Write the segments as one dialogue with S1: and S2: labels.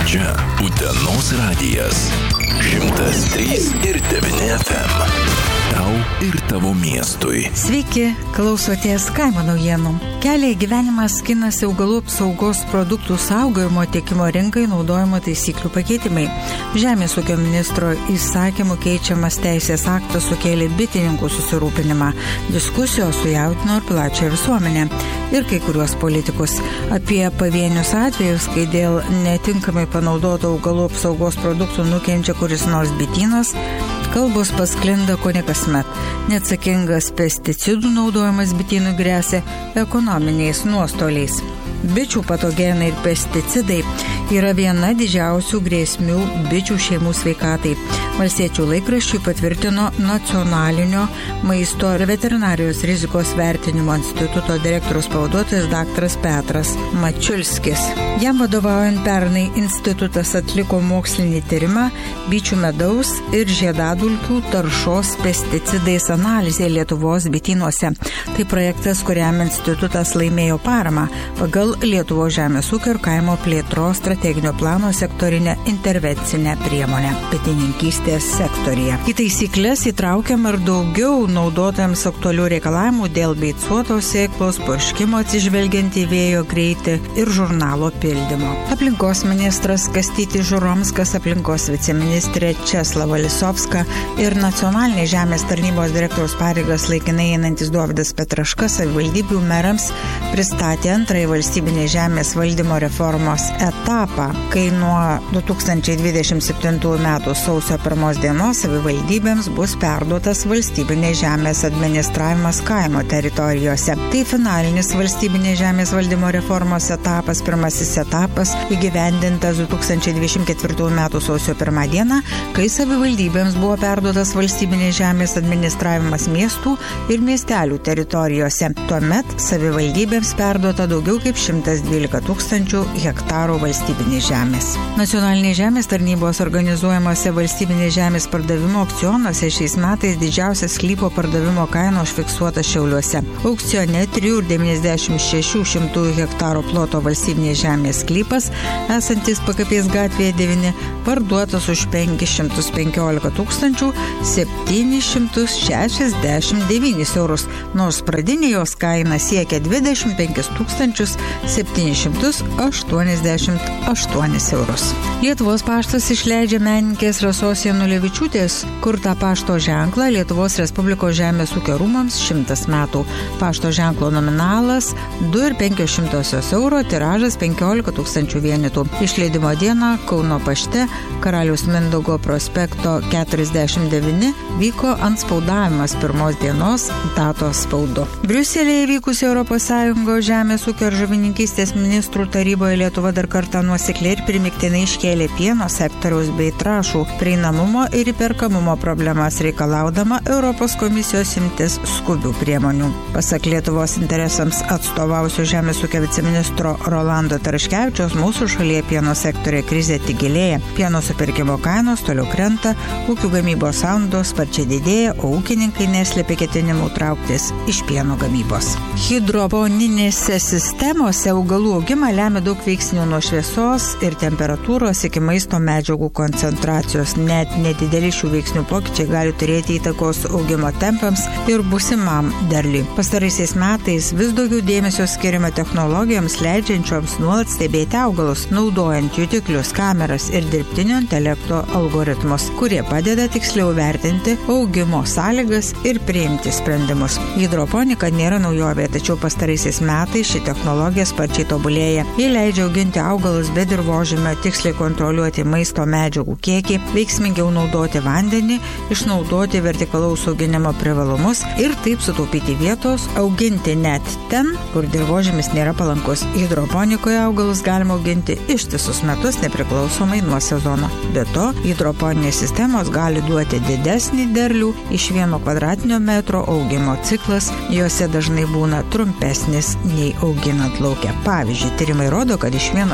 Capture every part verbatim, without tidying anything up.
S1: Čia Utenos radijas. šimtas trys ir devyni F M. Tau ir tavo miestui.
S2: Sveiki, klausotės kaimo naujienų. Kelią į gyvenimą skinasi augalų apsaugos produktų saugojimo tiekimo rinkai naudojimo taisyklių pakeitimai. Žemės ūkio ministro įsakymų keičiamas teisės aktas sukėlė bitininkų susirūpinimą. Diskusijos sujautino ir plačią visuomenę. Ir kai kuriuos politikus. Apie pavienius atvejus, kai dėl netinkamai panaudoto augalų apsaugos produktų nukenčia kuris nors bitynas, kalbos pasklinda kone kasmet. Neatsakingas pesticidų naudojimas bitynui gresia ekonominiais nuostoliais. Bičių patogenai ir pesticidai yra viena didžiausių grėsmių bičių šeimų sveikatai. Valstiečių laikraščiui patvirtino Nacionalinio maisto ir veterinarijos rizikos vertinimo instituto direktoriaus pavaduotojas daktaras Petras Mačiulskis. Jam vadovaujant pernai institutas atliko mokslinį tyrimą bičių medaus ir žiedadulkių taršos pesticidais analizė Lietuvos bitynuose. Tai projektas, kuriam institutas laimėjo paramą pagal Lietuvos žemės ūkio ir kaimo plėtros strateginio plano sektorinę intervencinę priemonę bitininkystės sektorija. Į taisyklės įtraukiama ir daugiau naudotojams aktualių reikalavimų dėl beicuotos sėklos, purškimo atsižvelgiant į vėjo greitį ir žurnalo pildymo. Aplinkos ministras Kastytis Žuromskas, aplinkos viceministrė Česlava Lisovska ir nacionalinės žemės tarnybos direktoriaus pareigas laikinai einantis Dovydas Petraška savivaldybių merams pristatė antrąjį valstybinės žemės valdymo reformos etapą, kai nuo du tūkstančiai dvidešimt septintųjų metų sausio pirmos dienos savivaldybėms bus perduotas valstybinės žemės administravimas kaimo teritorijose. Tai finalinis valstybinės žemės valdymo reformos etapas, pirmasis etapas įgyvendintas du tūkstančiai dvidešimt ketvirtųjų metų sausio pirmą dieną, kai savivaldybėms buvo perduotas valstybinės žemės administravimas miestų ir miestelių teritorijose. Tuomet savivaldybėms perduota daugiau kaip šimtas dvylika tūkstančių hektarų valstybinės žemės. Nacionalinės žemės tarnybos organizuojamose valstybinės žemės pardavimo aukcionuose šiais metais didžiausias sklypo pardavimo kaina užfiksuota Šiauliuose. Aukcione trijų ir devyniasdešimt šešių šimtųjų hektarų ploto valstybinės žemės sklypas, esantis Pakapės gatvėje devyni, parduotas už penkis šimtus penkiolika tūkstančių septynis šimtus šešiasdešimt devynis eurus, nors pradinė jos kaina siekia dvidešimt penkis tūkstančius septynis šimtus aštuoniasdešimt aštuonis eurus. Lietuvos paštas išleidžia menininkės Rasos Janulevičiūtės kurtą pašto ženklą Lietuvos Respublikos žemės ūkio rūmams šimtas metų. Pašto ženklo nominalas du ir penkios šimtosios euro, tiražas penkiolika tūkstančių vienetų. Išleidimo dieną Kauno pašte Karaliaus Mindaugo prospekto keturiasdešimt devyni vyko antspaudavimas pirmos dienos datos spaudu. Briuselėje vykusi Europos Sąjungos žemės ūkio ir žuvininkystės ministrų taryboje Lietuva dar kartą nuosekliai ir primiktinai iškėlė pieno sektoriaus bei trąšų prieinamumo ir įperkamumo problemas, reikalaudama Europos komisijos imtis skubių priemonių. Pasak Lietuvos interesams atstovausio žemės ūkio viceministro Rolando Taraškevičiaus, mūsų šalyje pieno sektorė krizė tik gilėja. Pieno supirkimo kainos toliau krenta, ūkių gamybos sąnaudos sparčiai didėja, o ūkininkai neslėpia ketinimų trauktis iš pieno gamybos. Hidroponinėse sistemose augalų augimą lemia daug veiksnių nuo šviesos ir temperatūros iki maisto medžiagų koncentracijos. Net nedideli šių veiksnių pokyčiai gali turėti įtakos augimo tempams ir būsimam derliui. Pastaraisiais metais vis daugiau dėmesio skiriama technologijoms leidžiančioms nuolat stebėti augalus, naudojant jutiklius, kameras ir dirbtinio intelekto algoritmus, kurie padeda tiksliau vertinti augimo sąlygas ir priimti sprendimus. Hidroponika nėra naujovė, tačiau pastaraisiais metais ši technologija sparčiai tobulėja. Jie leidžia auginti augalus be dirvožemio, tiksliai kontroliuoti maisto medžiagų kiekį, veiksmingiau naudoti vandenį, išnaudoti vertikalaus auginimo privalumus ir taip sutaupyti vietos, auginti net ten, kur dirvožemis nėra palankus. Hidroponikoje augalus galima auginti ištisus metus nepriklausomai nuo sezono. Be to, hidroponinės sistemos gali duoti didesnį derlių iš vieno kvadratinio metro augimo ciklas, juose dažnai būna trumpesnis nei auginant lauke. Pavyzdžiui, tyrimai rodo, kad iš vieno kilogramo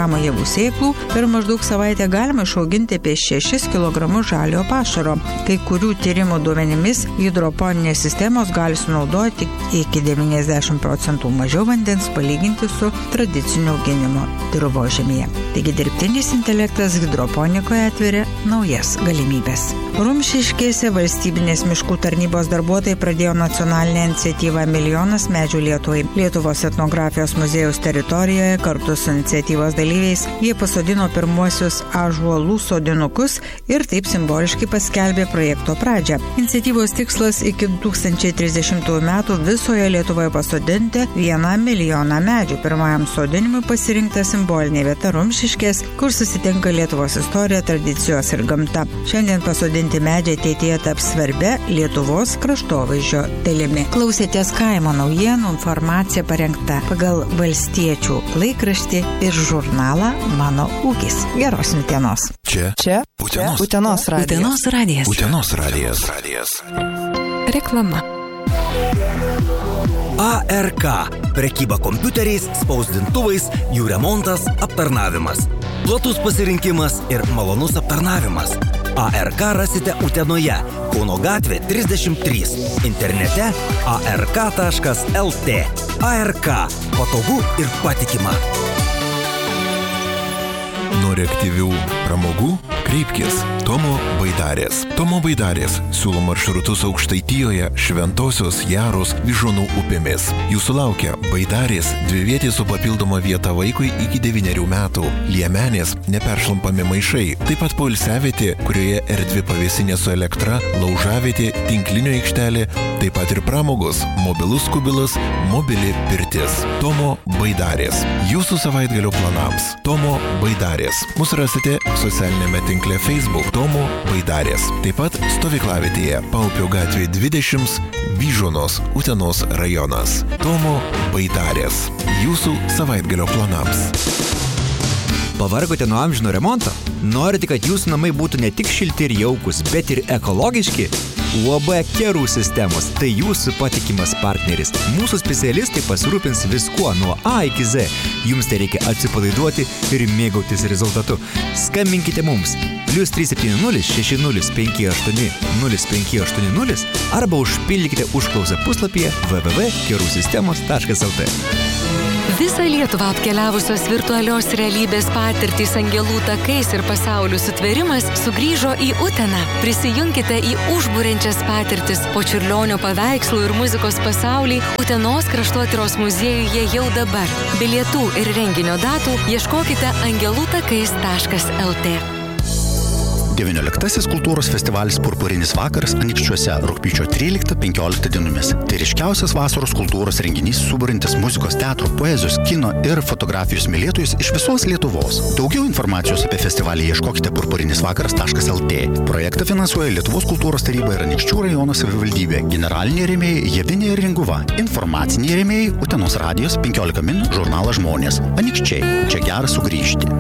S2: kilogramų javų sėklų, per maždaug savaitę galima išauginti apie šešis kilogramus žaliojo pašaro. Kai kurių tyrimų duomenimis hidroponinės sistemos gali sunaudoti iki devyniasdešimt procentų mažiau vandens palyginti su tradiciniu auginimo dirvožemyje. Taigi dirbtinis intelektas hidroponikoje atveria naujas galimybės. Rumšiškėse valstybinės miškų tarnybos darbuotojai pradėjo nacionalinę iniciatyvą Milijonas medžių Lietuvai. Lietuvos etnografijos muziejaus teritorijoje kartu su iniciatyvos dalyviais jie pasodino pirmuosius ąžuolų sodinukus ir taip simboliškai paskelbė projekto pradžią. Iniciatyvos tikslas iki du tūkstančiai trisdešimtųjų metų visoje Lietuvoje pasodinti vieną milijoną medžių. Pirmajam sodinimui pasirinkta simbolinė vieta Rumšiškės, kur susitinka Lietuvos istorija, tradicijos ir gamta. Šiandien pasodinti medžiai ateityje taps svarbia Lietuvos kraštovaizdžio dalimi. Klausėtės kaimo naujienų, informacija parengta pagal Valstiečių laikraštį ir žurnalą Mano ūkis. Geros dienos.
S1: Čia.
S3: Čia.
S1: Utenos.
S3: Utenos radijas.
S2: Utenos radijas.
S1: Utenos radijas. radijas.
S3: Reklama.
S4: A R K. Prekyba kompiuteriais, spausdintuvais, jų remontas, aptarnavimas. Platus pasirinkimas ir malonus aptarnavimas. A R K rasite Utenoje, Kauno gatvė trisdešimt trys. Internete a r k taškas l t. A R K. Patogu ir patikima.
S1: Nori aktyvių pramogų? Kreipkis Tomo Baidarės. Tomo Baidarės siūlo maršrutus Aukštaitijoje, Šventosios, Jaros, Vyžuonų upėmis. Jūsų laukia Baidarės dvivietė su papildoma vieta vaikui iki devynerių metų, Liemenės, neperšlampami maišai, taip pat poilsiavietė, kurioje erdvi pavėsinė su elektra, laužavietė, tinklinio aikštelė, taip pat ir pramogos, mobilus kubilas, mobili pirtis. Tomo Baidarės. Jūsų savaitgalio planams. Tomo Baidarės. Mus rasite socialinėme tinkle Facebook Tomo Baidarės. Taip pat stovyklavietėje Paupio gatvė dvidešimt, Vyžuonos, Utenos rajonas. Tomo Baidarės. Jūsų savaitgalio planams.
S5: Pavargote nuo amžino remonto? Norite, kad jūsų namai būtų ne tik šilti ir jaukus, bet ir ekologiški? U A B Kerų sistemos – tai jūsų patikimas partneris. Mūsų specialistai pasirūpins viskuo nuo A iki Z. Jums tai reikia atsipalaiduoti ir mėgautis rezultatu. Skambinkite mums plius trys septyni nulis šeši nulis penki aštuoni nulis penki aštuoni nulis arba užpildykite užklausą puslapyje w w w taškas kerų sistemos taškas l t.
S6: Visą Lietuvą apkeliavusios virtualios realybės patirtys angelų takais ir pasaulių sutvėrimas sugrįžo į Uteną. Prisijunkite į užburiančias patirtis po Čiurlionio paveikslų ir muzikos pasaulį Utenos kraštotyros muziejuje jau dabar. Bilietų ir renginio datų ieškokite angelų takais taškas l t.
S7: devynioliktasis kultūros festivalis Purpurinis vakaras Anykščiuose rugpjūčio tryliktą penkioliktą dienomis. Tai ryškiausias vasaros kultūros renginys suburintis muzikos, teatro, poezijos, kino ir fotografijos mylėtojus iš visos Lietuvos. Daugiau informacijos apie festivalį ieškokite purpurinis vakaras taškas l t. Projektą finansuoja Lietuvos kultūros taryba ir Anykščių rajono savivaldybė. Generaliniai rėmėjai Javinė ir Ringuva. Informaciniai rėmėjai Utenos radijos, penkiolika min, žurnalas Žmonės. Anykščiai. Čia gera sugrįžti.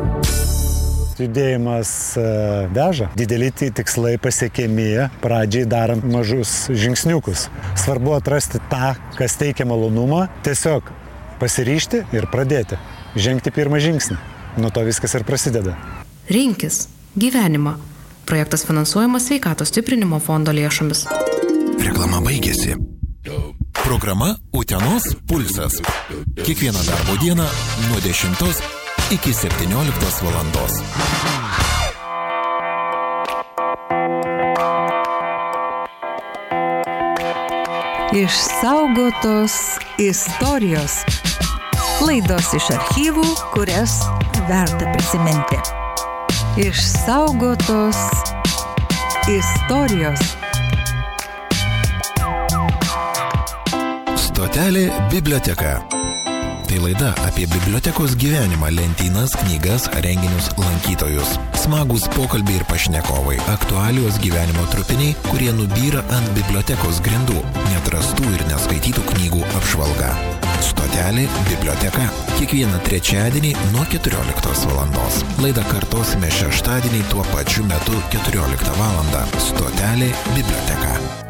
S8: Judėjimas veža. Dideli tikslai pasiekiami, pradžiai darant mažus žingsniukus. Svarbu atrasti tą, kas teikia malonumą, tiesiog pasiryžti ir pradėti. Žengti pirmą žingsnį. Nuo to viskas ir prasideda.
S9: Rinkis gyvenimą. Projektas finansuojamas Sveikatos stiprinimo fondo lėšomis.
S1: Reklama baigėsi. Programa Utenos pulsas. Kiekvieną darbo dieną nuo dešimtos iki septynioliktos valandos.
S2: Išsaugotos istorijos. Laidos iš archyvų, kurias verta prisiminti. Išsaugotos istorijos.
S1: Stotelė biblioteka. Tai laida apie bibliotekos gyvenimą, lentynas, knygas, renginius, lankytojus. Smagūs pokalbiai ir pašnekovai, aktualijos gyvenimo trupiniai, kurie nubyra ant bibliotekos grindų, neatrastų ir neskaitytų knygų apžvalga. Stotelė biblioteka. Kiekvieną trečiadienį nuo keturioliktos valandos. Laidą kartosime šeštadienį tuo pačiu metu keturioliktą valandą. Stotelė biblioteka.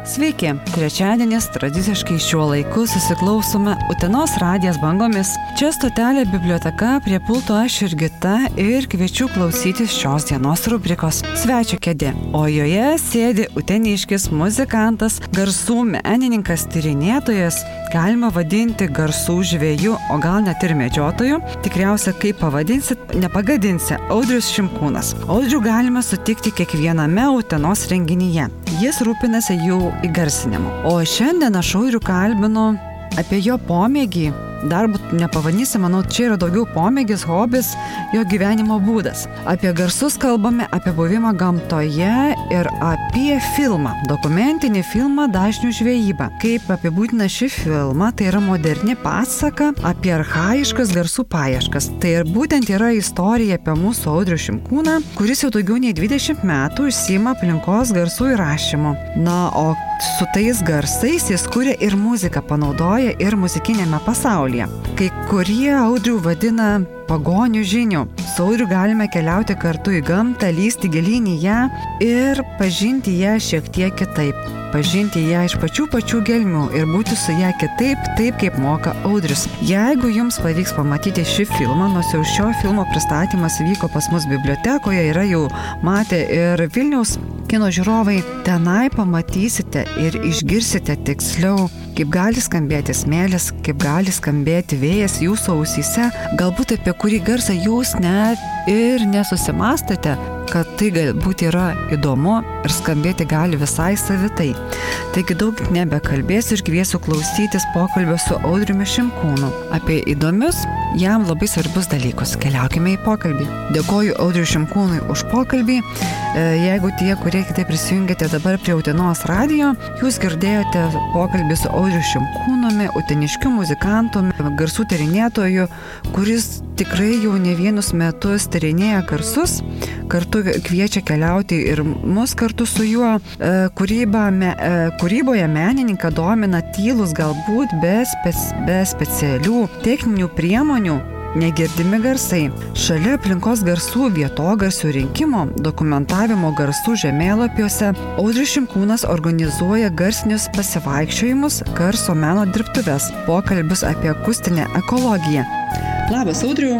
S10: Sveiki, trečiadienis tradiciškai šiuo laiku susiklausome Utenos radijas bangomis. Čia stotelė biblioteka, prie pulto aš Jurgita ir kviečiu klausytis šios dienos rubrikos Svečio kėdė. O joje sėdi uteniškis muzikantas, garsų menininkas, tyrinėtojas, galima vadinti garsų žvejų, o gal net ir medžiotojų. Tikriausia, kaip pavadinsit, nepagadinsi, Audrius Šimkūnas. Audrių galima sutikti kiekviename Utenos renginyje. Jis rūpinasi jų įgarsinimu. O šiandien aš Audrių kalbinu apie jo pomėgį. Darbūt nepavadysi, manau, čia yra daugiau pomėgis, hobis, jo gyvenimo būdas. Apie garsus kalbame, apie buvimą gamtoje ir apie filmą, dokumentinį filmą Dažnių žvejyba. Kaip apibūdina šį filmą, tai yra moderni pasaka apie archaiškas garsų paieškas. Tai ir būtent yra istorija apie mūsų Audrių Šimkūną, kuris jau daugiau nei dvidešimt metų užsiima aplinkos garsų įrašymu. Na, o su tais garsais jis kuria ir muziką, panaudoja ir muzikinėme pasaulyje. Kai kurie Audrių vadina pagonių žinių. Su Audriu galime keliauti kartu į gamtą, lysti gilyn į ją ir pažinti ją šiek tiek kitaip. Pažinti ją iš pačių pačių gelmių ir būti su ją kitaip, taip kaip moka Audrius. Jeigu jums pavyks pamatyti šį filmą, nors jau šio filmo pristatymas vyko pas mus bibliotekoje, yra jau matę ir Vilniaus kino žiūrovai, tenai pamatysite ir išgirsite tiksliau, kaip gali skambėti smėlis, kaip gali skambėti vėjas jūsų ausyse, galbūt apie kurį garsą jūs net ir nesusimastate, kad tai galbūt yra įdomu ir skambėti gali visai savitai. Taigi daug nebekalbėsiu ir kviesiu klausytis pokalbio su Audriumi Šimkūnu apie įdomius, jam labai svarbius dalykus. Keliaukime į pokalbį. Dėkoju Audriui Šimkūnui už pokalbį. Jeigu tie, kurie kitai prisijungėte dabar prie Utenos radijo, jūs girdėjote pokalbį su Audriu Šimkūnumi, uteniškiu muzikantu, garsų tyrinėtoju, kuris tikrai jau ne vienus metus tyrinėja garsus, kartu kviečia keliauti ir mus kartu su juo. Kūryba, me, kūryboje menininką domina tylus, galbūt be, spec, be specialių techninių priemonių negirdimi garsai. Šalia aplinkos garsų vietogarsių rinkimo, dokumentavimo garsų žemėlapiuose, Audrius Šimkūnas organizuoja garsinius pasivaikščiojimus, garso meno dirbtuves, pokalbius apie akustinę ekologiją. Labas, Audriu.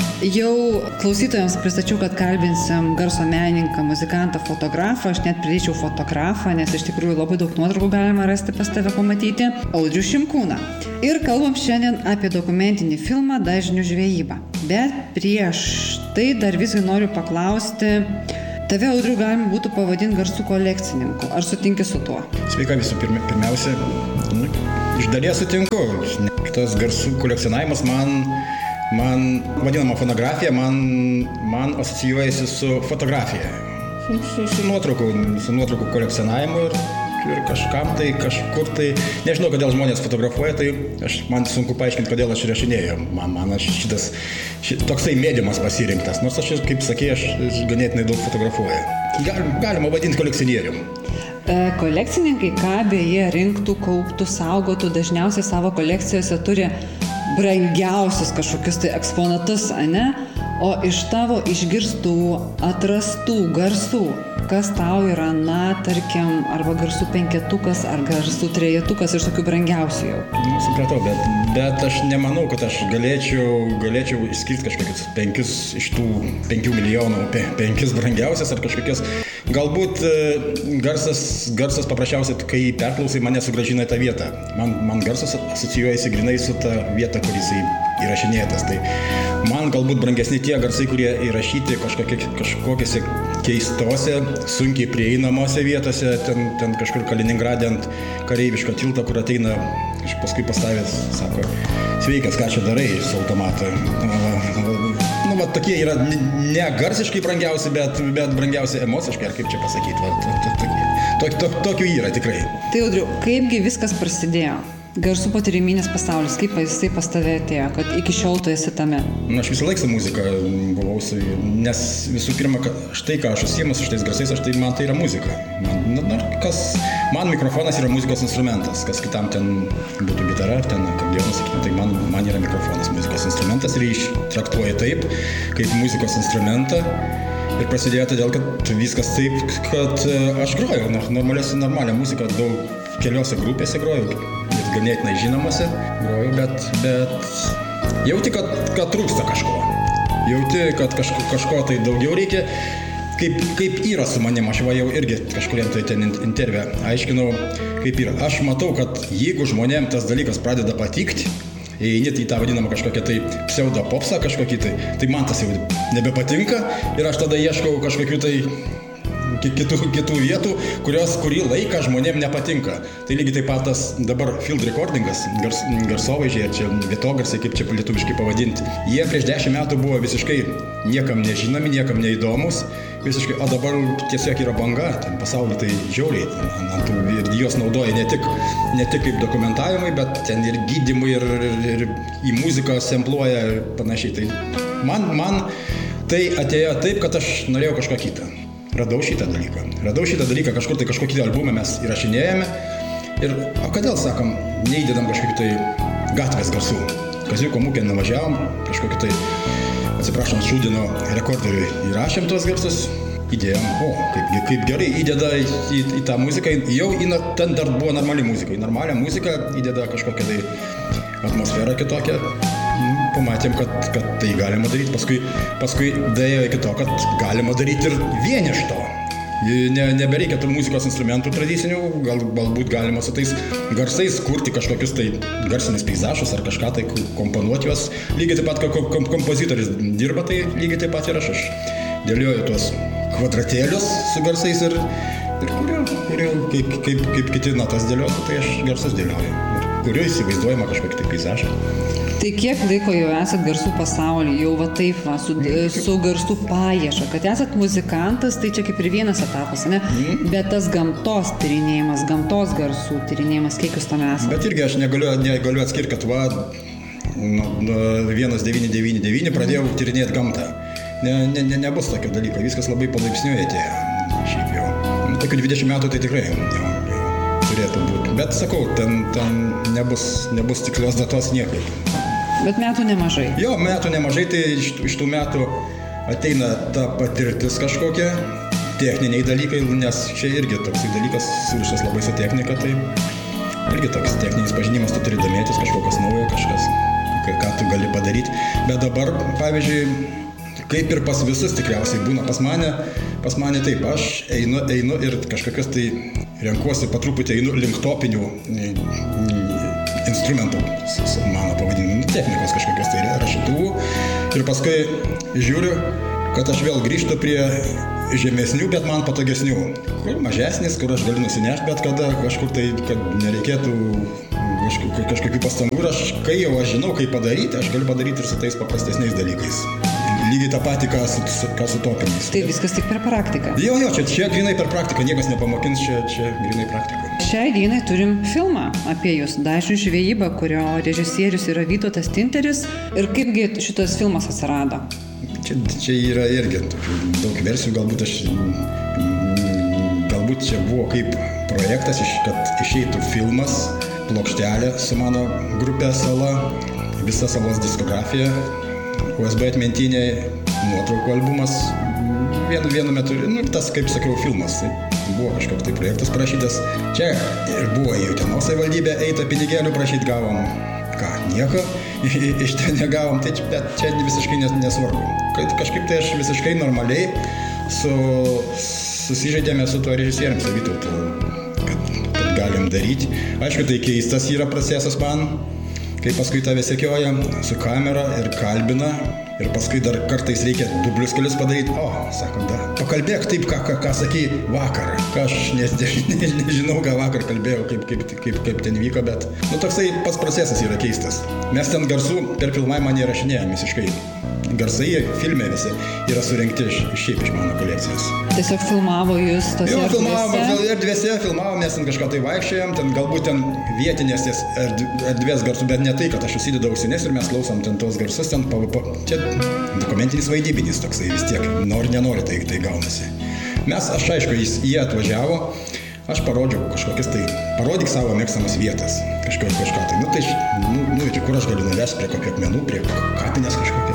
S10: Jau klausytojams pristačiau, kad kalbinsim garso menininką, muzikantą, fotografą. Aš net pridėčiau fotografą, nes iš tikrųjų labai daug nuotraukų galima rasti pas tave pamatyti. Audrių Šimkūną. Ir kalbam šiandien apie dokumentinį filmą Dažnių žvejyba. Bet prieš tai dar visgi noriu paklausti, tave, Audrių, galima būtų pavadinti garsų kolekcininku. Ar sutinki su tuo?
S11: Sveika, visų pirma, pirmiausia, nu, iš dalies sutinku. Tas garsų kolekcionavimas man... Man vadinama fonografija, man, man asocijuojasi su fotografija, su, su, su, nuotraukų, su nuotraukų kolekcionavimu ir, ir kažkam tai, kažkur tai, nežinau, kodėl žmonės fotografuoja, tai aš, man sunku paaiškinti, kodėl aš rašinėjau. Man, man aš šitas, šit, toksai mediumas pasirinktas, nors aš, kaip sakė, aš ganėtinai daug fotografuoju. Gal, galima vadinti kolekcionierium.
S10: E, kolekcininkai, ką beje rinktų, kauptų, saugotų, dažniausiai savo kolekcijose turi brangiausius kažkokius tai eksponatus, ane? O iš tavo išgirstų, atrastų garsų, kas tau yra, na, tarkim, arba garsų penketukas, ar garsų trejetukas iš tokių brangiausių jau?
S11: Nu, supratau, bet, bet aš nemanau, kad aš galėčiau, galėčiau išskirti kažkokius penkius iš tų penkių milijonų, pe, penkis brangiausias ar kažkokias. Galbūt garsas, garsas paprasčiausiai, kai perklausai, mane sugrąžina į tą vietą. Man, man garsas asocijuojasi grinai su ta vieta, kur jisai įrašinėtas. Tai man galbūt brangesni tie garsai, kurie įrašyti kažkokie, kažkokiose keistose, sunkiai prieinamose vietose, ten, ten kažkur Kaliningrade ant kareiviško tilto, kur ateina, paskui pastavęs, sako, sveikas, ką čia darai su automatu. Nu, va, tokie yra ne garsiškai brangiausi, bet, bet brangiausi emociškai, ar kaip čia pasakyti. Va, to, to, to, to, tokių yra tikrai.
S10: Tai, Audriu, kaipgi viskas prasidėjo? Garsų patyriminis pasaulis, kaip jisai pas tave atėjo, kad iki šiol tu esi tame?
S11: Na, aš visą laiką su muzika buvau, su, nes visų pirma, štai ką aš užsiimu su šitais garsais, aš tai, man tai yra muzika. Man, na, kas, man mikrofonas yra muzikos instrumentas, kas kitam ten būtų gitara, ten akordeonas, tai man, man yra mikrofonas muzikos instrumentas ir jį traktuoja taip, kaip muzikos instrumentą. Ir prasidėjo todėl, kad viskas taip, kad aš grojau normalią muziką, daug keliose grupėse grojau, ir ganėtinai žinomose grojau, bet, bet jauti, kad, kad trūksta kažko. Jauti, kad kažko, kažko tai daugiau reikia. Kaip, kaip yra su manim, aš va jau irgi kažkuriem tai ten intervė aiškinau, kaip yra. Aš matau, kad jeigu žmonėm tas dalykas pradeda patikti, eini į tą vadinamą kažkokią tai pseudo popsą kažkokį tai, tai man tas jau nebepatinka ir aš tada ieškau kažkokių tai kitų, kitų vietų, kurios kurį laiką žmonėm nepatinka. Tai lygiai taip pat tas dabar field recordingas, gars, garsovaizdžiai, čia vietogarsiai, kaip čia lietuviškai pavadinti. Jie prieš dešimt metų buvo visiškai niekam nežinomi, niekam neįdomus, visiškai, o dabar tiesiog yra banga, ten pasaulyje tai žiauriai, ant tų, ir jos naudoja ne tik, ne tik kaip dokumentavimai, bet ten ir gydymai, ir, ir, ir į muziką sempluoja ir panašiai. Tai man, man tai atėjo taip, kad aš norėjau kažką kitą. Radau šitą dalyką. Radau šitą dalyką, kažkur tai kažkokį albumą mes įrašinėjame. Ir, o kodėl, sakom, neįdedam kažkokį tai gatvės garsų. Kaziuko mugėn nuvažiavom, kažkokį tai, atsiprašom, Šūdino rekorderiui įrašėm tuos garsus, įdėjom, o, kaip, kaip gerai įdeda į, į, į tą muziką, jau į, ten dar buvo normali muzika, į normalią muziką įdeda kažkokią tai atmosferą kitokią. Pamatėm, kad, kad tai galima daryti, paskui, paskui dėjo iki to, kad galima daryti ir vien iš to. Ne, nebereikia tų muzikos instrumentų tradicinių, gal, galbūt galima su tais garsais kurti kažkokius tai garsinis peizažus ar kažką tai komponuoti juos. Lygiai taip pat, kaip kompozitorius dirba, tai lygiai taip pat ir aš. Aš dėlioju tuos kvadratėlius su garsais ir, ir kuriu, kuriu kaip, kaip, kaip kiti natas dėliotų, tai aš garsus dėlioju. Ir kuriu įsivaizduojama kažkokį tai peizažą.
S10: Tai kiek laiko jau esat garsų pasaulyje, jau va taip va, su, su garsų paieška, kad esat muzikantas, tai čia kaip ir vienas etapas, ne? Mm. Bet tas gamtos tyrinėjimas, gamtos garsų tyrinėjimas, kiek jūs tam esat? Bet
S11: irgi aš negaliu, negaliu atskirti, kad va, nuo vienas devyni devyni devyni pradėjau mm. tyrinėti gamtą. Ne, ne, ne, nebus tokio dalyko, viskas labai palaipsniui atėjo, šiaip jau. Nu, tokių dvidešimt metų tai tikrai jau, jau turėtų būti. Bet sakau, ten, ten nebus, nebus tiklios datos niekaip.
S10: Bet metų nemažai.
S11: Jo, metų nemažai, tai iš, iš tų metų ateina ta patirtis kažkokia, techniniai dalykai, nes čia irgi toks dalykas surištas labai su technika, tai irgi toks techninis pažinimas, tu turi domėtis kažkokios naujo, kažkas, ką tu gali padaryti. Bet dabar, pavyzdžiui, kaip ir pas visus tikriausiai būna, pas mane, pas mane taip, aš einu, einu ir kažkokios tai renkuosi, patruputį einu link topinių instrumentų, mano pavadinimu, technikos kažkokios tai rašytuvų. Ir paskui žiūriu, kad aš vėl grįžtu prie žemesnių, bet man patogesnių. Kur mažesnis, kur aš galiu nusinešti, bet kada kažkur tai, kad nereikėtų kažkokių, kažkokių pastangų. Ir aš, kai jau aš žinau, kaip padaryti, aš galiu padaryti ir su tais paprastesniais dalykais. Lygiai tą patį, ką su, ką su topiniais.
S10: Tai viskas tik per praktiką.
S11: Jo, jo, čia, čia grinai per praktiką, niekas nepamokins, čia, čia grinai praktika.
S10: Šiai dienai turim filmą apie jūs, Dažnių žvejyba, kurio režisierius yra Vytautas Tinteris. Ir kaipgi šitas filmas atsirado?
S11: Čia, čia yra irgi daug versijų, galbūt aš, galbūt čia buvo kaip projektas, kad išeitų filmas, plokštelė su mano grupė Sala, visa Salos diskografija. U S B atmintiniai, nuotraukų albumas, vienu, vienu metu, nu, tas, kaip sakiau, filmas, tai buvo kažkoks tai projektas prašytas. Čia ir buvo į Utenos savivaldybę eita pinigėlių prašyti, gavom, ką, nieko, iš ten negavom, tai čia, čia visiškai nesvarbu. Kad kažkaip tai aš visiškai normaliai su, susižaidėme su tuo režisierium, su Vytautu, kad, kad galim daryti. Aišku, tai keistas yra procesas man. Kai paskui tave sekioja su kamera ir kalbina ir paskui dar kartais reikia dublius kelius padaryti. O, sakom, da, pakalbėk taip, ką, ką, ką sakei vakar. Ką aš ne, ne, nežinau, ką vakar kalbėjau, kaip, kaip, kaip, kaip ten vyko, bet nu, toksai pats procesas yra keistas. Mes ten garsų per filmavimą nerašinėjom visiškai. Garsai filme visi yra surinkti šiaip iš mano kolekcijos.
S10: Tiesiog filmavo jūs tose
S11: jo,
S10: erdvėse?
S11: Jo, erdvėse filmavom, mes ten kažką tai vaikščiojom, ten galbūt ten vietinės erdvės garsų, bet ne tai, kad aš užsidedau ausines ir mes klausom ten tos garsus, ten pa, pa, čia dokumentinis vaidybinis toksai vis tiek, nori, nenori, tai, tai gaunasi. Mes, aš aišku, jis, jie atvažiavo, aš parodžiau kažkokias tai, parodyk savo mėgstamas vietas, kažką, kažką tai, nu tai, nu, nu, kur aš galiu nuvesti prie kokio akmenų, prie kapinės kažkokias,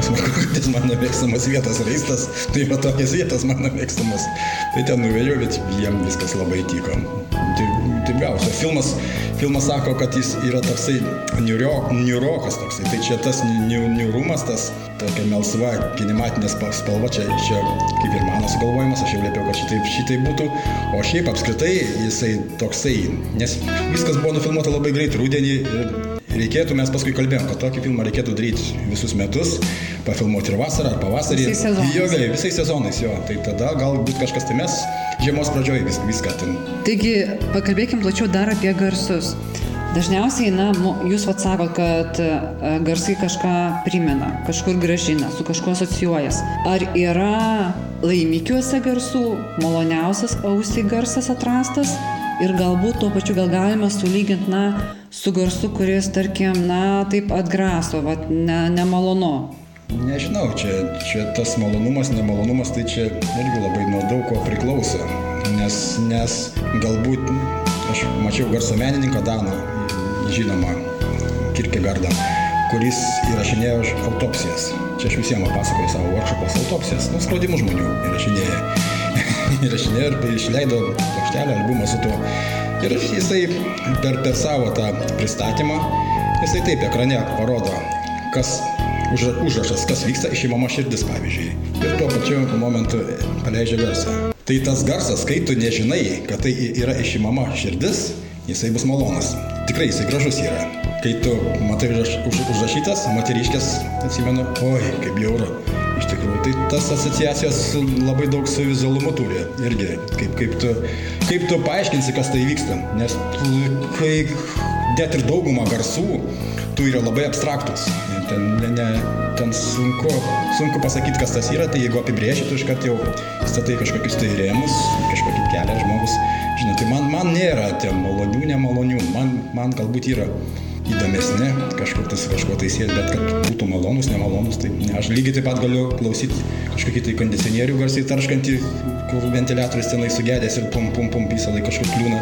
S11: smagu, kad jis mano mėgstamas vietas raistas, tai va tokias vietas mano mėgstamas. Tai ten nuvažiavau, bet jiem viskas labai tiko. Tai, tai gausia. Filmas, filmas sako, kad jis yra toksai niuro, niurokas toksai. Tai čia tas niu, niurumas, tas tokia melsva kinematinė spalva, čia, čia kaip ir mano sugalvojimas, aš jau liepiau, kad šitai, šitai būtų. O šiaip apskritai jisai toksai, nes viskas buvo nufilmuota labai greit rudenį. Reikėtų, mes paskui kalbėjom, kad tokį filmą reikėtų daryti visus metus, pafilmuoti ir vasarą, ar pavasarį.
S10: Visais sezonais.
S11: Jo, gali, visais sezonais, jo. Tai tada galbūt kažkas, tai mes žiemos pradžioje vis, viską ten.
S10: Taigi, pakalbėkim plačiau dar apie garsus. Dažniausiai, na, jūs atsakot, kad garsai kažką primena, kažkur gražina, su kažkuo asocijuojas. Ar yra laimikiuose garsų maloniausias ausiai garsas atrastas? Ir galbūt tuo pačiu gal galima sulyginti, na, su garsu, kuris, tarkim, na, taip atgraso, vat, ne, nemalonu.
S11: Nežinau, čia, čia tas malonumas, nemalonumas, tai čia irgi labai nuo daug ko priklauso. Nes, nes galbūt, aš mačiau garso menininką Daną, žinomą Kierkegaardą, kuris įrašinėjo autopsijas. Čia aš visiems pasakoju savo workshopas autopsijas, nu, skrodimų žmonių įrašinėja. įrašinėjo ir išleido plokštelę, albumą su tuo. Ir jisai per, per savo tą pristatymą, jisai taip ekrane parodo, kas užra, užrašas, kas vyksta, išimama širdis, pavyzdžiui. Ir tuo pačiu momentu paleidžia garsą. Tai tas garsas, kai tu nežinai, kad tai yra išimama širdis, jisai bus malonus. Tikrai jisai gražus yra. Kai tu matai užraš, už, užrašytas, moteriškės, atsimenu, oi, kaip bjauru. Iš tikrųjų, tai tas asociacijos labai daug su vizualumu turi irgi, kaip, kaip, tu, kaip tu paaiškinsi, kas tai vyksta, nes kai net ir dauguma garsų, tu yra labai abstraktus, ten, ne, ne, ten sunku, sunku pasakyti, kas tas yra, tai jeigu apibrėži, tu iškart jau statai kažkokius tai rėmus, kažkokį kelią žmogus, žinai, tai man, man nėra tie malonių, nemalonių, man, man galbūt yra įdomesni, kažkur tas kažko tai sėti, bet kad būtų malonus, nemalonus, tai ne. Aš lygiai taip pat galiu klausyti kažkokį tai kondicionierių garsiai tarškantį, kur ventiliatorius tenai sugedęs ir pum, pum, pum, visą laiką kažkur kliūna.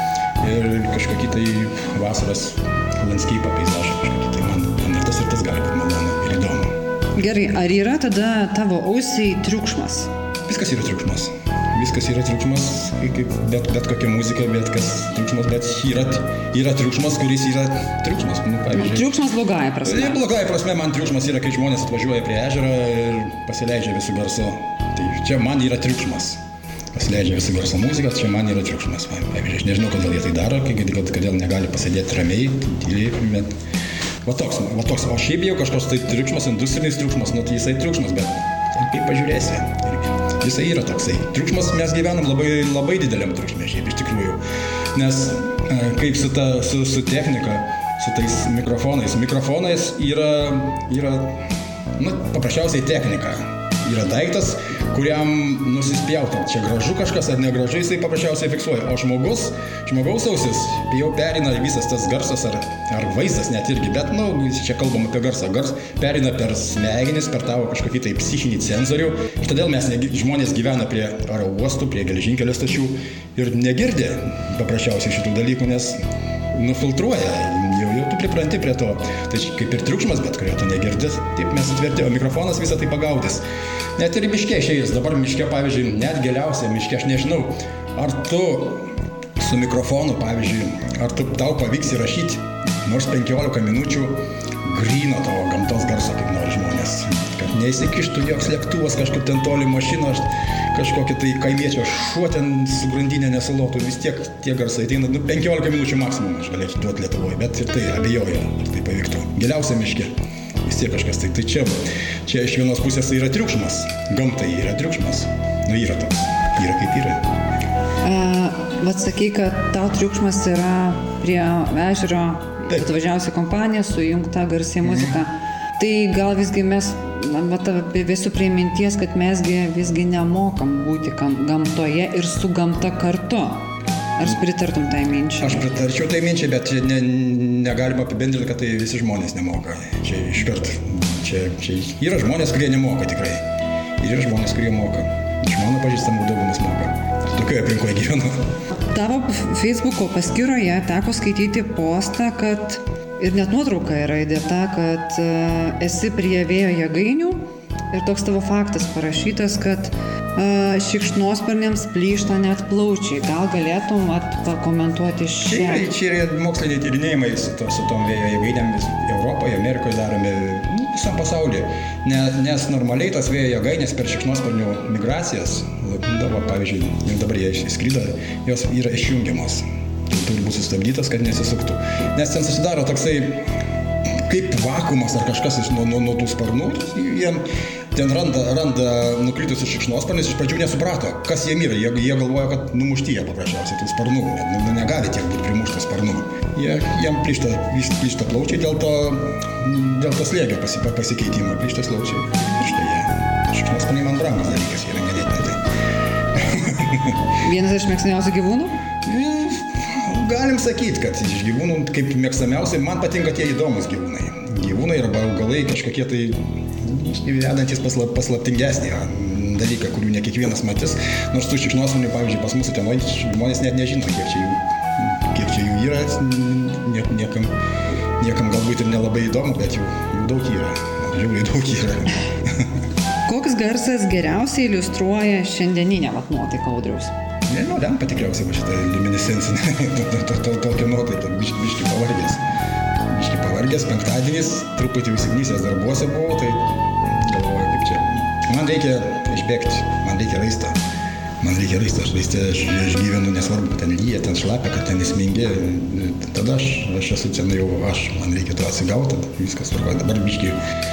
S11: Ir kažkokį tai vasaros landscape peizažą kažkokį tai man, man ir tas ir tas gali būti malonu ir įdomu.
S10: Gerai, ar yra tada tavo ausiai triukšmas?
S11: Viskas yra triukšmas. Viskas yra triukšmas, kaip bet, bet kokia muzika, bet kas triukšmas, bet yra, yra triukšmas, kuris yra triukšmas. Nu, pavyzdžiui,
S10: triukšmas blogąja prasme.
S11: Ir blogąja prasme man triukšmas yra, kai žmonės atvažiuoja prie ežero ir pasileidžia visų garso. Tai čia man yra triukšmas. Pasileidžia visų garso muzika, čia man yra triukšmas. Pavyzdžiui, aš nežinau, kodėl jie tai daro, kodėl negali pasėdėti ramiai, tyliai, bet va toks, va toks. O šiaip jau kažkoks tai triukšmas, industrinis triukšmas, nu tai jisai triukšmas, bet kaip pažiūrėsi. Jisai yra toksai. Triukšmas, mes gyvenam labai, labai dideliam triukšme šiaip iš tikrųjų. Nes kaip su, ta, su, su technika, su tais mikrofonais. Mikrofonais yra, yra nu, paprasčiausiai technika. Yra daiktas, kuriam nusispjauta. Čia gražu kažkas ar negražu, jisai paprasčiausiai fiksuoja. O žmogus, žmogaus ausis jau perina visas tas garsas ar, ar vaizdas net irgi. Bet, nu, čia kalbam apie garsą. Gars perina per smegenis, per tavo kažkokį tai psichinį cenzorių. Ir todėl mes ne, žmonės gyvena prie oro uostų, prie geležinkelio stočių ir negirdi paprasčiausiai šitų dalykų, nes nufiltruoja, jau, jau tu pripranti prie to. Tai kaip ir triukšmas, bet kurio tu negirdi, taip mes atverti, o mikrofonas visą tai pagaudys. Net ir miške išėjus, dabar miške, pavyzdžiui, net giliausia miške, aš nežinau, ar tu su mikrofonu, pavyzdžiui, ar tu, tau pavyks įrašyti nors penkiolika minučių gryno tavo gamtos garso, kaip nori žmonės. Kad neįsikištų joks lėktuvas kažkur ten toli mašino, kažkokia tai kaimiečio šuo ten su grandinė nesulotų, vis tiek tie garsai ateina, nu, penkiolika minučių maksimum aš galėčiau duoti Lietuvoje, bet ir tai abejoju, ar tai pavyktų. Giliausia miške, vis tiek kažkas tai. Tai čia, čia iš vienos pusės tai yra triukšmas, gamtai yra triukšmas, nu yra toks, yra kaip yra.
S10: E, vat sakai, kad tau triukšmas yra prie ežero, atvažiavusi kompanija, sujungta garsiai muzika. Mhm. Tai gal visgi mes, vat, visų prie minties, kad mesgi visgi nemokam būti gamtoje ir su gamta kartu. Ar pritartum tai minčiai?
S11: Aš pritarčiau tai minčiai, bet ne, negalima apibendrinti, kad tai visi žmonės nemoka. Čia iškart, čia, čia yra žmonės, kurie nemoka tikrai. Ir yra žmonės, kurie moka. Iš mano pažįstamų daugumas moka. Tokioje aplinkoje gyvenu.
S10: Tavo Facebooko paskyroje teko skaityti postą, kad ir net nuotrauka yra įdėta, kad esi prie vėjo jėgainių ir toks tavo faktas parašytas, kad šikšnosparniams plyšta net plaučiai. Gal galėtum at, pakomentuoti šią?
S11: Čia, čia yra moksliniai tyrinėjimai su, to, su tom vėjo jėgainėmis Europoje, Amerikoje daromi visam pasaulyje. Ne, nes normaliai tas vėjo jėgainės per šikšnosparnių migracijas, dabar, pavyzdžiui, jau dabar jie išskrido, jos yra išjungiamos. Tai turi būti sustabdytas, kad nesisuktų. Nes ten susidaro toksai kaip vakuumas ar kažkas iš nuo, nuo, nuo tų sparnų. Jie ten randa, randa nukritusius šikšnosparnius, iš pradžių nesuprato, kas jiem yra. Jie, jie galvoja, kad numušti jie paprasčiausiai tų sparnų. Ne, negali tiek būti primušta sparnų. Jie, jiem plyšta, plyšta plaučiai dėl to, dėl to slėgio pasi, pasikeitimo. Plyšta plaučiai. Ir štai jie. Šikšnosparniai man brangus dalykas yra ganėtinai. Tai.
S10: Vienas iš mėgstamiausių gyvūnų?
S11: Galim sakyti, kad iš gyvūnų kaip mėgstamiausiai, man patinka tie įdomus gyvūnai. Gyvūnai arba augalai kažkokie tai vedantis paslap, paslaptingesnį dalyką, kurių ne kiekvienas matys. Nors tų šikšnosparnių, pavyzdžiui, pas mūsų tenoj žmonės net nežino, kiek čia jų, kiek čia jų yra. Nie, niekam, niekam galbūt ir nelabai įdomu, bet jų, jų daug yra. Žiūrėjau, daug yra.
S10: Koks garsas geriausiai iliustruoja šiandieninę vat nuotaiką Audriaus?
S11: Nežinau, lempa tikriausiai va šitą luminescencinę, tokią nuotaiką, biški, biški pavargęs. Biški pavargęs, penktadienis, truputį užsignysęs darbuose buvau, tai galvoju, kaip čia. Man reikia išbėgti, man reikia raisto. Man reikia raisto, aš raiste, aš, aš gyvenu, nesvarbu, ten lyja, ten šlapia, kad ten įsmingė. Tada aš, aš esu ten jau aš, man reikia to atsigauti, viskas tvarkoja. Dabar biški,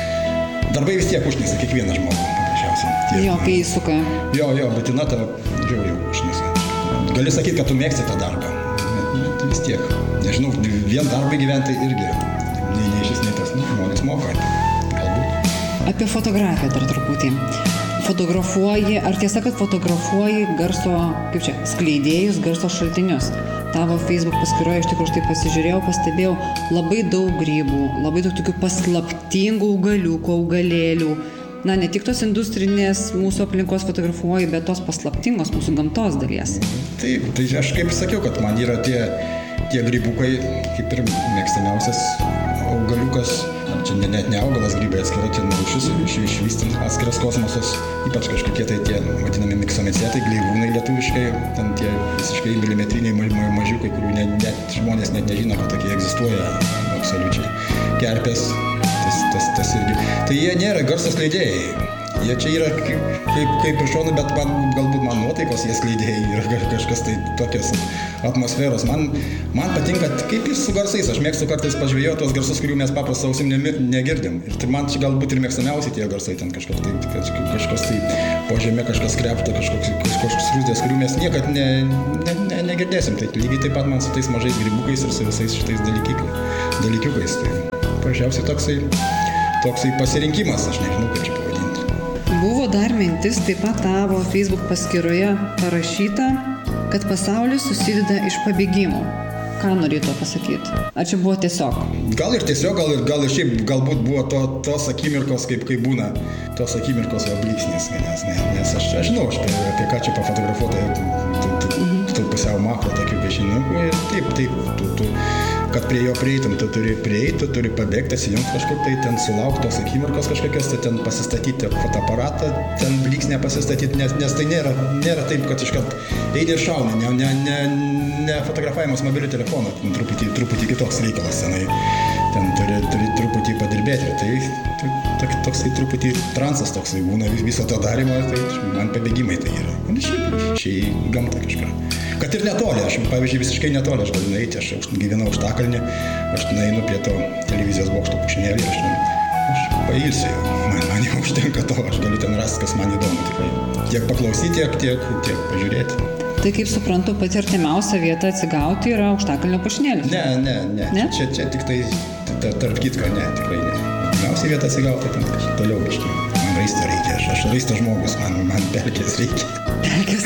S11: darbai vis tiek užnisa, kiekvieną žmogų, paprasčiausiai.
S10: Jo, kai įsuka.
S11: Jo, jo, rutina tavo žiauriai užnisa. Gali sakyti, kad tu mėgsti tą darbą, bet vis tiek, nežinau, vien darbai gyventi irgi, nei, nei šis, nei tas, nu, žmonės moka, galbūt.
S10: Apie fotografiją dar truputį. Fotografuoji, ar tiesa, kad fotografuoji garso, kaip čia, skleidėjus, garso šaltinius? Tavo Facebook paskyroje, iš tikrųjų, štai pasižiūrėjau, pastebėjau labai daug grybų, labai daug tokių paslaptingų augaliukų, augalėlių. Na, ne tik tos industrinės mūsų aplinkos fotografuoji, bet tos paslaptingos mūsų gamtos dalies.
S11: Taip, tai aš kaip sakiau, kad man yra tie, tie grybukai, kaip ir mėgstamiausias augaliukas. Čia ne, net ne augalas, grybai atskira, čia rūšis, išvystant atskiras kosmosas. Ypač kažkokie tai tie vadinami miksomecetai, gleivūnai lietuviškai, ten tie visiškai milimetriniai ma, ma, mažiukai, kurių net, net žmonės net nežino, kad tokie egzistuoja absoliučiai. Kerpės. Tas, tas, tas irgi. Tai jie nėra garso skleidėjai. Jie čia yra kaip, kaip, kaip iš šonų, bet man, galbūt man nuotaikos jie skleidėjai yra kažkas tai tokios atmosferos. Man, man patinka kaip ir su garsais. Aš mėgstu kartais pažvėjoti tos garsus, kurių mes paprastą ausim negirdim. Ir tai man čia galbūt ir mėgstamiausiai tie garsai. Ten kažkas tai, kažkas tai po žemė, kažkas krepta, kažkoks, kažkoks rūzdės, kurių mes niekad ne, ne, ne, negirdėsim. Tai lygiai taip pat man su tais mažais grybukais ir su visais šitais dalykiukais. Tai paprasčiausiai toksai, toksai pasirinkimas, aš nežinau, kaip čia pavadinti.
S10: Buvo dar mintis taip pat tavo Facebook paskyroje parašyta, kad pasaulis susideda iš pabėgimų. Ką norėtų pasakyti? Ar čia buvo tiesiog?
S11: Gal ir tiesiog, gal ir, gal ir šiaip galbūt buvo to, tos akimirkos, kaip, kaip būna tos akimirkos va bliksnis, nes, nes, nes aš, aš žinau, aš apie, apie ką čia pafotografuota, tu, tu, tu, tu pusiau makro tokių piešininkų ir taip, taip, tu, tu, kad prie jo prieitum, tu turi prieiti, tu turi pabėgti, įsijungti kažkur, tai ten sulaukti tos akimirkos kažkokios, tai ten pasistatyti fotoaparatą, ten bliksnę pasistatyti, nes, nes tai nėra, nėra taip, kad iškart eini ir šauni, ne, ne, ne, ne fotografavimas mobiliu telefonu, truputį, truputį kitoks reikalas, senai, ten turi, turi truputį padirbėti, tai, tai toksai truputį transas toksai būna viso to darimo, tai man pabėgimai tai yra, man šiaip, šiaip gamta kažką. Kad ir netoli, aš, pavyzdžiui, visiškai netoli, aš galiu nueiti, aš gyvenau Aukštakalnį, aš nueinu prie to televizijos bokšto pušinėlį, aš, aš pailsiu jau, man, man jau užtenka to, aš galiu ten rasti, kas man įdomu tikrai. Tiek paklausyti, tiek, tiek, tiek pažiūrėti.
S10: Tai kaip suprantu, pati artimiausia vieta atsigauti yra Aukštakalnio pušinėlis?
S11: Ne, ne, ne, ne? Čia, čia tik tai tarp kitko, ne, tikrai ne. Artimiausia vieta atsigauti, ten kažkaip toliau biškai. Man raisto reikia, aš, aš raisto žmogus, man, man pelkės reikia.
S10: Pelkės?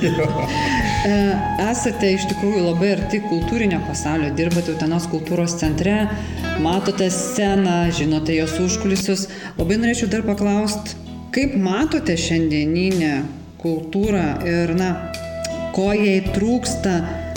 S10: Esate iš tikrųjų labai arti kultūrinio pasaulio, dirbate Utenos kultūros centre, matote sceną, žinote jos užkulisius. Labai norėčiau dar paklausti, kaip matote šiandieninę kultūrą ir, na, ko jai trūksta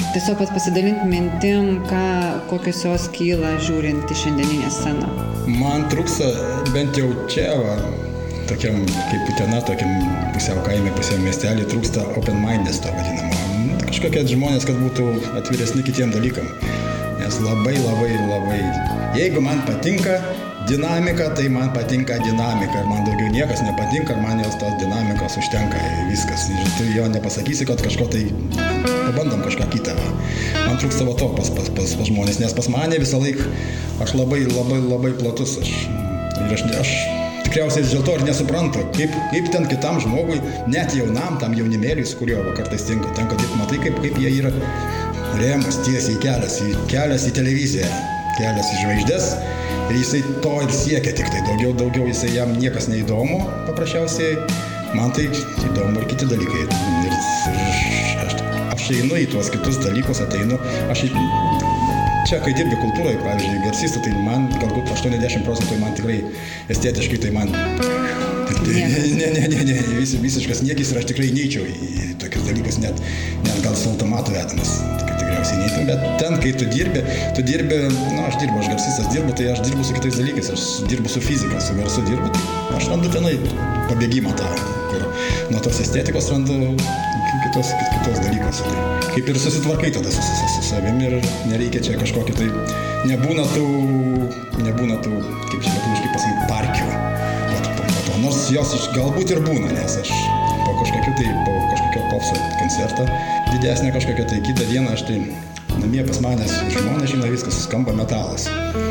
S10: tiesiog pasidalinti mintim, ką, kokios jos kyla žiūrint į šiandieninę sceną.
S11: Man trūksta bent jau čia, va, tokiam kaip Utena, tokiam pusiau kaime, pusiau miestelį, trūksta open mindness to vadinamo. Kažkokie žmonės, kad būtų atviresni kitiem dalykam. Nes labai, labai, labai. Jeigu man patinka dinamika, tai man patinka dinamika. Ir man daugiau niekas nepatinka, ir man jos tos dinamikos užtenka. Viskas. Ir tu jo nepasakysi, kad kažko tai pabandom kažką kitą. Man trūksta va to pas, pas, pas, pas žmonės, nes pas mane visą laiką aš labai, labai, labai platus. Aš, ir aš, aš tikriausiai dėl to ir nesuprantu, kaip, kaip ten kitam žmogui, net jaunam, tam jaunimėliui, su kuriuo kartais tenka, tenka dirbti, matai, kaip, kaip jie yra rėmus tiesiai kelias į, kelias į televiziją, kelias į žvaigždes. Ir jisai to ir siekia tik tai, daugiau, daugiau jisai jam niekas neįdomu, paprasčiausiai, man tai įdomu ir kiti dalykai. Ir, ir aš, aš einu į tuos kitus dalykus, ateinu, aš čia, kai dirbi kultūroje, pavyzdžiui, garsistų, tai man galbūt aštuoniasdešimt procentų man tikrai estetiškai, tai man tai, ne, ne, ne, ne, vis, visiškas niekis ir aš tikrai neičiau į tokius dalykus, net, net gal su automatu vedamas. Neitim, bet ten, kai tu dirbi, tu dirbi, na, aš dirbu, aš garsistas dirbu, tai aš dirbu su kitais dalykais, aš dirbu su fizika, su garsu dirbu, tai aš randu tenai pabėgimą tą, kur nuo tos estetikos randu kitos, kitos dalykus. Tai kaip ir susitvarkai tada su, su, su savimi ir nereikia čia kažkokį tai, nebūna tų, nebūna tų, kaip čia lietuviškai pasakyti, parkių. Po, po to, nors jos galbūt ir būna, nes aš po kažkokiu tai, po kažkokio popso koncertą didesnė kažkokia, tai kitą dieną aš tai namie pas manęs žmonės žino viskas, skamba metalas.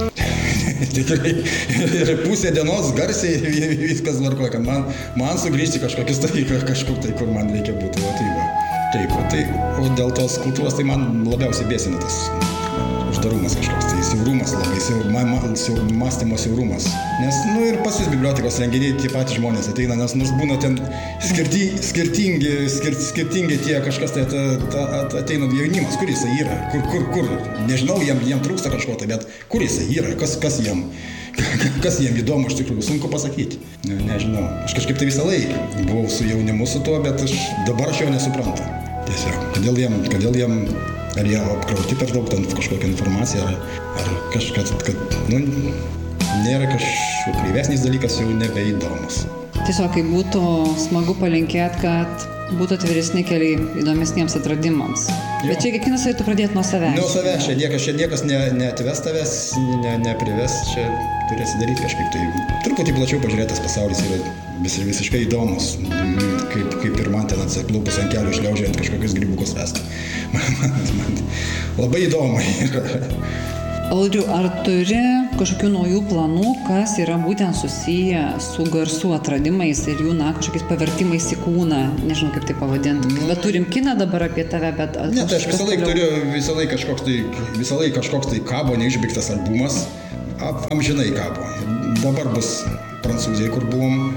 S11: Tikrai ir pusė dienos garsiai viskas varkoja, kad man, man sugrįžti kažkokius tai, kažkur tai, kur man reikia būti. O tai va. Taip, o, tai, o dėl tos kultūros tai man labiausiai bėsina tas uždarumas kažkoks, tai siaurumas labai, siaur, ma, ma, siaur, mąstymo siaurumas. Nes, nu ir pas vis bibliotekos renginiai tie patys žmonės ateina, nes nors būna ten skirti, skirtingi, skir, skirtingi tie kažkas, tai ta, ta, ateina jaunimas, kur jisai yra, kur, kur, kur, nežinau, jiem, jiem trūksta kažko, tai, bet kur jisai yra, kas, kas jiem, kas jiem įdomu, iš tikrųjų, sunku pasakyti. Ne, nežinau, aš kažkaip tai visą laiką buvau su jaunimu su tuo, bet aš, dabar aš jo nesuprantu. Tiesiog, kodėl jiem, kodėl jiem, ar jie apkrauti per daug ten kažkokią informaciją, ar, ar kažkas, kad, nu, nėra kažkoks kreivesnis dalykas, jau nebeįdomus.
S10: Tiesiog, kai būtų smagu palinkėti, kad būtų atviresni keliai įdomesniems atradimams. Jo. Bet čia kiekvienas turėtų pradėti nuo savęs. Nuo
S11: savęs, čia niekas, čia niekas ne, neatves tavęs, ne, neprives, čia turėsi daryti kažkaip. Tai truputį plačiau pažiūrėtas pasaulis yra vis, visiškai įdomus, kaip, kaip ir man ten atsaklupus ant kelių šliaužiant kažkokius grybukus vesti. Man, man, man labai įdomu yra.
S10: Audriau, ar turi kažkokių naujų planų, kas yra būtent susiję su garsų atradimais ir jų, na, kažkokiais pavertimais į kūną, nežinau kaip tai pavadinti. Bet turim kiną dabar apie tave, bet...
S11: Ne, tai aš visą laiką turiu, visą laiką kažkoks tai, visą laiką kažkoks tai kabo, neišbaigtas albumas, ap, amžinai kabo. Dabar bus Prancūzijai, kur buvom,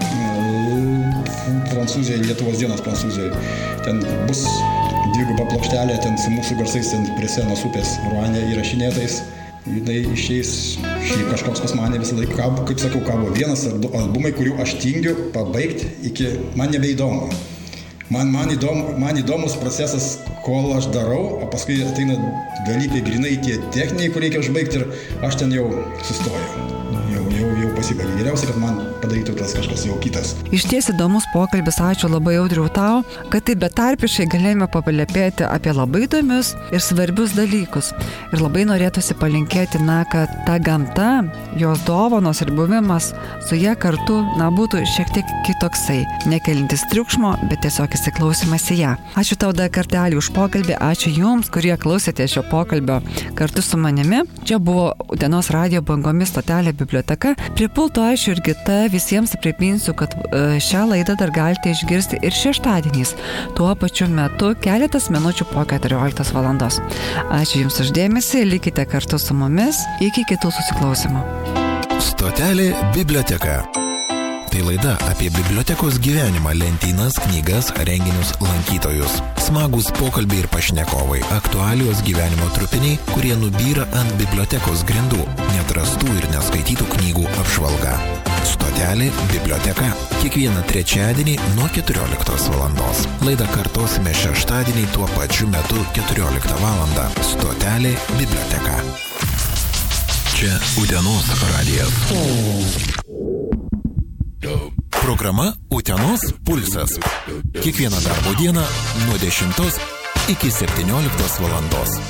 S11: Prancūzijai, Lietuvos dienos Prancūzijai. Ten bus dviguba plokštelė, ten su mūsų garsais, ten prie Senos upės Ruanė įrašinėtais. Jinai išeis, šiaip kažkoks pas mane visą laiką kabo, kaip sakau, kabo vienas ar du albumai, kurių aš tingiu pabaigti iki, man nebeįdomu. Man, man, įdomu, man įdomus procesas, kol aš darau, o paskui ateina dalykai grinai tie techniniai, kur reikia užbaigti ir aš ten jau sustoju. Jau, jau, jau pasibaigė. Geriausia, kad man padarytų tas kažkas jau kitas.
S10: Išties įdomus pokalbis, ačiū labai Audriau tau, kad tai betarpiškai galėjome papalepėti apie labai įdomius ir svarbius dalykus. Ir labai norėtųsi palinkėti, na, kad ta gamta, jos dovanos ir buvimas su ja kartu, na, būtų šiek tiek kitoksai. Nekelintis triukšmo, bet tiesiog įsiklausimas į ją. Ačiū tau dar kartelį už pokalbį, ačiū jums, kurie klausėte šio pokalbio kartu su manimi. Čia buvo Utenos radijo bangomis stotelė biblioteka. Prie pulto aš Jurgita, visiems priminsiu, kad šią laidą dar galite išgirsti ir šeštadieniais, tuo pačiu metu keletas minučių po keturioliktos valandos. Ačiū jums už dėmesį, likite kartu su mumis, iki kitų susiklausimų.
S1: Stotelė biblioteka. Tai laida apie bibliotekos gyvenimą, lentynas, knygas, renginius, lankytojus. Smagus pokalbiai ir pašnekovai, aktualios gyvenimo trupiniai, kurie nubyra ant bibliotekos grindų, neatrastų ir neskaitytų knygų apžvalga. Stotelė biblioteka. Kiekvieną trečiadienį nuo keturioliktos valandos. Laidą kartosime šeštadienį tuo pačiu metu keturioliktą valandą. Stotelė biblioteka. Čia Utenos radijas. Programa Utenos pulsas. Kiekvieną darbo dieną nuo dešimtos iki septynioliktos valandos.